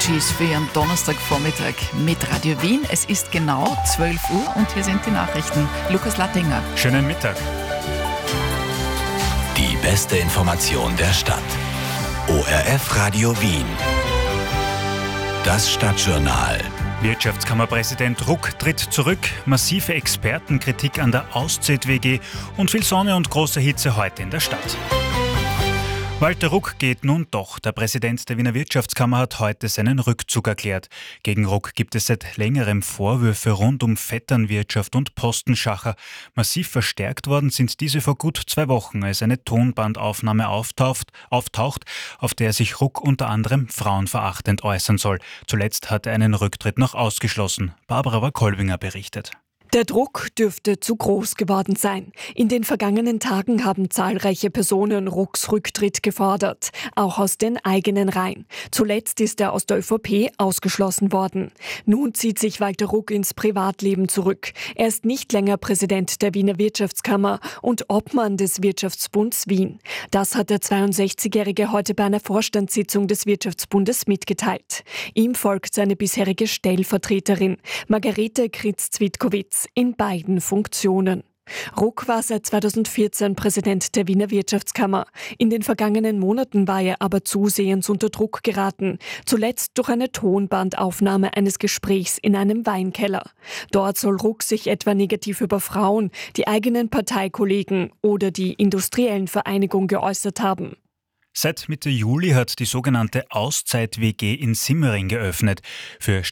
Bee Gees für Ihren Donnerstagvormittag mit Radio Wien. Es ist genau 12 Uhr und hier sind die Nachrichten. Lukas Lattinger. Schönen Mittag. Die beste Information der Stadt. ORF Radio Wien. Das Stadtjournal. Wirtschaftskammerpräsident Ruck tritt zurück, massive Expertenkritik an der Auszeit-WG und viel Sonne und große Hitze heute in der Stadt. Walter Ruck geht nun doch. Der Präsident der Wiener Wirtschaftskammer hat heute seinen Rückzug erklärt. Gegen Ruck gibt es seit längerem Vorwürfe rund um Vetternwirtschaft und Postenschacher. Massiv verstärkt worden sind diese vor gut 2 Wochen, als eine Tonbandaufnahme auftaucht, auf der sich Ruck unter anderem frauenverachtend äußern soll. Zuletzt hat er einen Rücktritt noch ausgeschlossen. Barbara Kolbinger berichtet. Der Druck dürfte zu groß geworden sein. In den vergangenen Tagen haben zahlreiche Personen Rucks Rücktritt gefordert, auch aus den eigenen Reihen. Zuletzt ist er aus der ÖVP ausgeschlossen worden. Nun zieht sich Walter Ruck ins Privatleben zurück. Er ist nicht länger Präsident der Wiener Wirtschaftskammer und Obmann des Wirtschaftsbunds Wien. Das hat der 62-Jährige heute bei einer Vorstandssitzung des Wirtschaftsbundes mitgeteilt. Ihm folgt seine bisherige Stellvertreterin, Margarete Kritz-Zwitkowitz, in beiden Funktionen. Ruck war seit 2014 Präsident der Wiener Wirtschaftskammer. In den vergangenen Monaten war er aber zusehends unter Druck geraten, zuletzt durch eine Tonbandaufnahme eines Gesprächs in einem Weinkeller. Dort soll Ruck sich etwa negativ über Frauen, die eigenen Parteikollegen oder die industriellen Vereinigung geäußert haben. Seit Mitte Juli hat die sogenannte Auszeit-WG in Simmering geöffnet. Für